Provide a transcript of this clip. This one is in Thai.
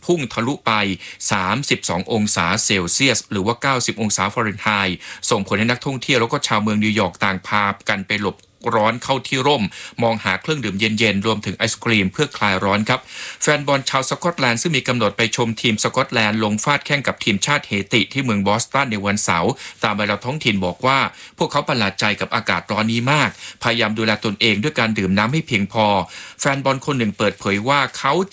พุ่งทะลุไป32องศาเซลเซียสหรือว่า90องศาฟาเรนไฮต์ส่งผลให้นักท่องเที่ยวแล้วก็ชาวเมืองนิวยอร์กต่างพากันไปหลบร้อนเข้าที่ร่มมองหาเครื่องดื่มเย็นๆรวมถึงไอศกรีมเพื่อคลายร้อนครับแฟนบอลชาวสกอตแลนด์ซึ่งมีกำหนดไปชมทีมสกอตแลนด์ลงฟาดแข่งกับทีมชาติเฮติที่เมืองบอสตันในวันเสาร์ตามเวลาท้องถิ่นบอกว่าพวกเขาประหลาดใจกับอากาศร้อนนี้มากพยายามดูแลตนเองด้วยการดื่มน้ำให้เพียงพอแฟนบอลคนหนึ่งเปิดเผยว่าเขา